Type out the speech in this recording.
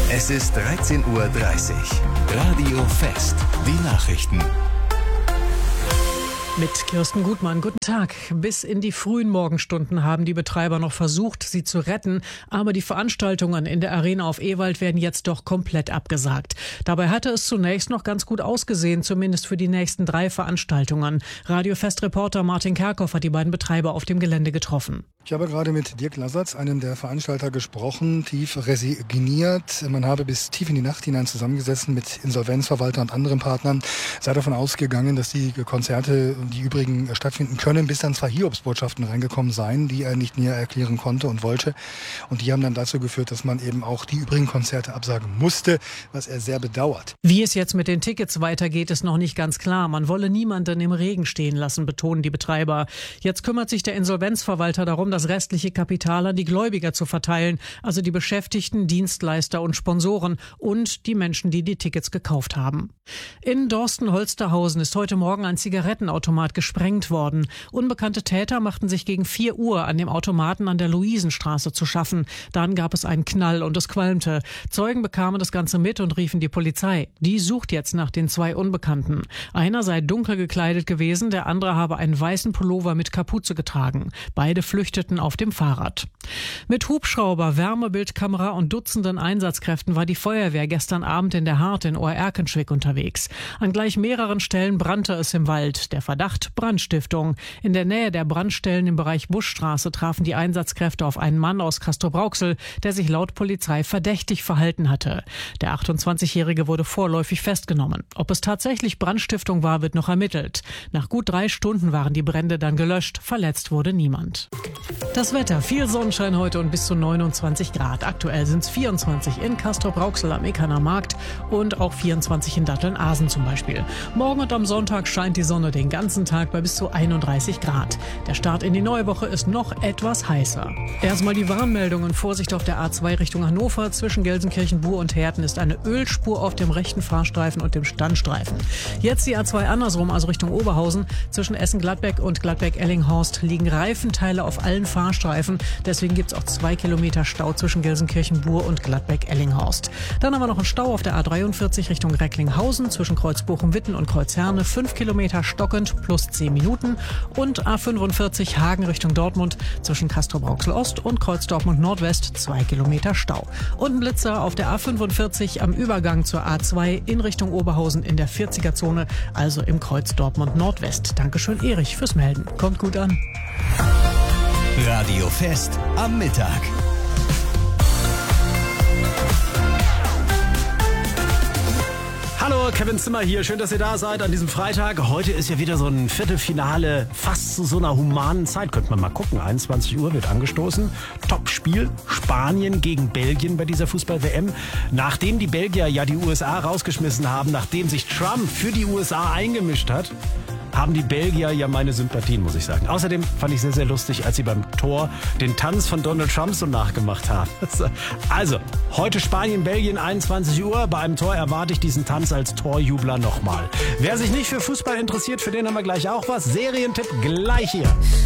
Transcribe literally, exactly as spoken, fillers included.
Es ist dreizehn Uhr dreißig. Radio Fest. Die Nachrichten. Mit Kirsten Gutmann, guten Tag. Bis in die frühen Morgenstunden haben die Betreiber noch versucht, sie zu retten, aber die Veranstaltungen in der Arena auf Ewald werden jetzt doch komplett abgesagt. Dabei hatte es zunächst noch ganz gut ausgesehen, zumindest für die nächsten drei Veranstaltungen. Radio Fest-Reporter Martin Kerkhoff hat die beiden Betreiber auf dem Gelände getroffen. Ich habe gerade mit Dirk Lassertz, einem der Veranstalter, gesprochen, tief resigniert. Man habe bis tief in die Nacht hinein zusammengesessen mit Insolvenzverwaltern und anderen Partnern, sei davon ausgegangen, dass die Konzerte, die übrigen stattfinden können, bis dann zwei Hiobsbotschaften reingekommen seien, die er nicht näher erklären konnte und wollte. Und die haben dann dazu geführt, dass man eben auch die übrigen Konzerte absagen musste, was er sehr bedauert. Wie es jetzt mit den Tickets weitergeht, ist noch nicht ganz klar. Man wolle niemanden im Regen stehen lassen, betonen die Betreiber. Jetzt kümmert sich der Insolvenzverwalter darum, das restliche Kapital an die Gläubiger zu verteilen, also die Beschäftigten, Dienstleister und Sponsoren und die Menschen, die die Tickets gekauft haben. In Dorsten-Holsterhausen ist heute Morgen ein Zigarettenautomat gesprengt worden. Unbekannte Täter machten sich gegen vier Uhr an dem Automaten an der Luisenstraße zu schaffen. Dann gab es einen Knall und es qualmte. Zeugen bekamen das Ganze mit und riefen die Polizei. Die sucht jetzt nach den zwei Unbekannten. Einer sei dunkel gekleidet gewesen, der andere habe einen weißen Pullover mit Kapuze getragen. Beide flüchteten auf dem Fahrrad. Mit Hubschrauber, Wärmebildkamera und Dutzenden Einsatzkräften war die Feuerwehr gestern Abend in der Hart in Ohr-Erkenschwick unterwegs. An gleich mehreren Stellen brannte es im Wald. Der Verdacht: Brandstiftung. In der Nähe der Brandstellen im Bereich Buschstraße trafen die Einsatzkräfte auf einen Mann aus Castrop-Rauxel, der sich laut Polizei verdächtig verhalten hatte. Der achtundzwanzigjährige wurde vorläufig festgenommen. Ob es tatsächlich Brandstiftung war, wird noch ermittelt. Nach gut drei Stunden waren die Brände dann gelöscht. Verletzt wurde niemand. Das Wetter: viel Sonnenschein heute und bis zu neunundzwanzig Grad. Aktuell sind es vierundzwanzig in Castrop-Rauxel am Ekerner Markt und auch vierundzwanzig in Datteln-Asen zum Beispiel. Morgen und am Sonntag scheint die Sonne den ganzen Tag bei bis zu einunddreißig Grad. Der Start in die neue Woche ist noch etwas heißer. Erstmal die Warnmeldungen. Vorsicht auf der A zwei Richtung Hannover. Zwischen Gelsenkirchen-Bur und Herten ist eine Ölspur auf dem rechten Fahrstreifen und dem Standstreifen. Jetzt die A zwei andersrum, also Richtung Oberhausen. Zwischen Essen-Gladbeck und Gladbeck-Ellinghorst liegen Reifenteile auf allen Fahrstreifen. Deswegen gibt es auch zwei Kilometer Stau zwischen Gelsenkirchen-Bur und Gladbeck-Ellinghorst. Dann haben wir noch einen Stau auf der A dreiundvierzig Richtung Recklinghausen. Zwischen Kreuz Bochum-Witten und Kreuzherne fünf Kilometer stockend plus zehn Minuten. Und A fünfundvierzig Hagen Richtung Dortmund zwischen Castrop-Rauxel Ost und Kreuz Dortmund Nordwest zwei Kilometer Stau. Und ein Blitzer auf der A fünfundvierzig am Übergang zur A zwei in Richtung Oberhausen in der vierziger-Zone, also im Kreuz Dortmund Nordwest. Dankeschön, Erich, fürs Melden. Kommt gut an. Radio Fest am Mittag. Hallo, Kevin Zimmer hier. Schön, dass ihr da seid an diesem Freitag. Heute ist ja wieder so ein Viertelfinale, fast zu so einer humanen Zeit. Könnte man mal gucken. einundzwanzig Uhr wird angestoßen. Top-Spiel. Spanien gegen Belgien bei dieser Fußball-W M. Nachdem die Belgier ja die U S A rausgeschmissen haben, nachdem sich Trump für die U S A eingemischt hat, haben die Belgier ja meine Sympathien, muss ich sagen. Außerdem fand ich sehr, sehr lustig, als sie beim Tor den Tanz von Donald Trump so nachgemacht haben. Also, heute Spanien, Belgien, einundzwanzig Uhr. Bei einem Tor erwarte ich diesen Tanz als Torjubler nochmal. Wer sich nicht für Fußball interessiert, für den haben wir gleich auch was. Serientipp gleich hier.